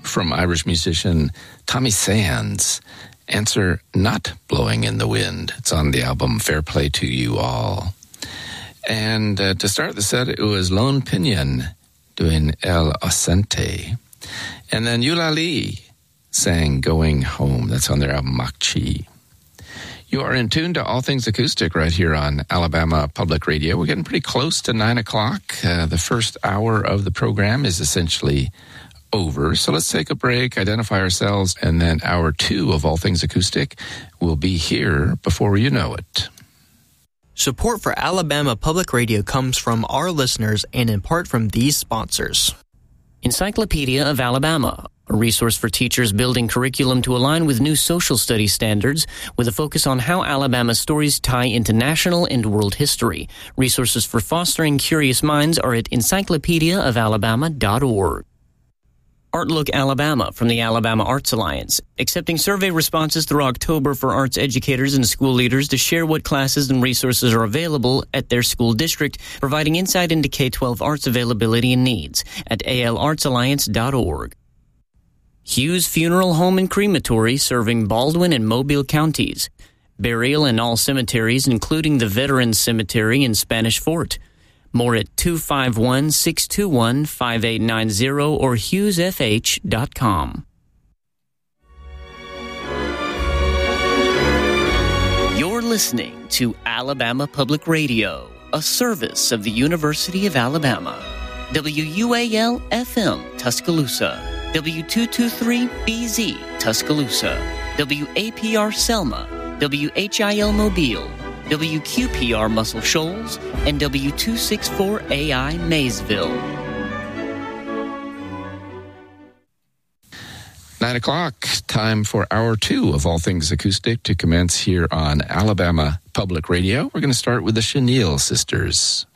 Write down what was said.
from Irish musician Tommy Sands. Answer Not Blowing in the Wind. It's on the album Fair Play to You All. And to start the set, it was Lone Pinion doing El Ausente. And then Eulalie sang Going Home. That's on their album Makchi. You are in tune to All Things Acoustic right here on Alabama Public Radio. We're getting pretty close to 9 o'clock. The first hour of the program is essentially over. So let's take a break, identify ourselves, and then hour 2 of All Things Acoustic will be here before you know it. Support for Alabama Public Radio comes from our listeners and in part from these sponsors. Encyclopedia of Alabama, a resource for teachers building curriculum to align with new social studies standards with a focus on how Alabama's stories tie into national and world history. Resources for fostering curious minds are at encyclopediaofalabama.org. Artlook Alabama from the Alabama Arts Alliance, accepting survey responses through October for arts educators and school leaders to share what classes and resources are available at their school district, providing insight into K-12 arts availability and needs at alartsalliance.org. Hughes Funeral Home and Crematory serving Baldwin and Mobile counties. Burial in all cemeteries, including the Veterans Cemetery in Spanish Fort. More at 251-621-5890 or hughesfh.com. You're listening to Alabama Public Radio, a service of the University of Alabama. WUAL-FM Tuscaloosa, W223BZ Tuscaloosa, WAPR Selma, WHIL Mobile, WQPR Muscle Shoals, and W264AI Maysville. 9 o'clock, time for hour 2 of All Things Acoustic to commence here on Alabama Public Radio. We're going to start with the Chenille Sisters.